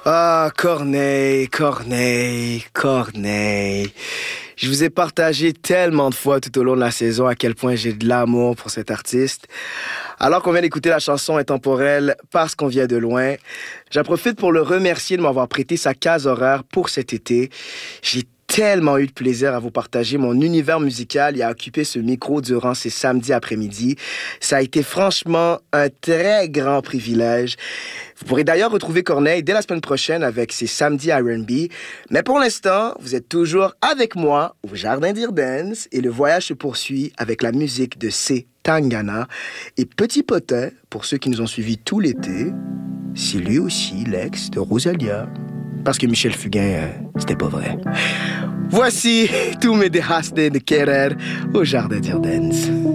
Ah, Corneille, Corneille, Corneille. Je vous ai partagé tellement de fois tout au long de la saison à quel point j'ai de l'amour pour cet artiste. Alors qu'on vient d'écouter la chanson Intemporelle Parce qu'on vient de loin, j'en profite pour le remercier de m'avoir prêté sa case horaire pour cet été. J'ai tellement eu de plaisir à vous partager mon univers musical et à occuper ce micro durant ces samedis après-midi. Ça a été franchement un très grand privilège. Vous pourrez d'ailleurs retrouver Corneille dès la semaine prochaine avec ses samedis R&B. Mais pour l'instant, vous êtes toujours avec moi au Jardin d'Irdens et le voyage se poursuit avec la musique de C. Tangana. Et Petit Potin, pour ceux qui nous ont suivis tout l'été, c'est lui aussi l'ex de Rosalia. Parce que Michel Fugain, c'était pas vrai. Voici tous mes déhastes de Querer au Jardin d'Irdens.